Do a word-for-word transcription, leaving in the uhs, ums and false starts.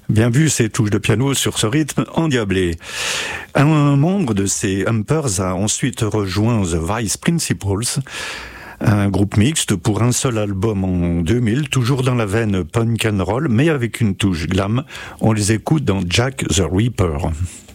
Bien vu ces touches de piano sur ce rythme endiablé. Un membre de ces Humpers a ensuite rejoint The Vice Principals, un groupe mixte pour un seul album en deux mille, toujours dans la veine punk and roll, mais avec une touche glam. On les écoute dans Jack the Ripper.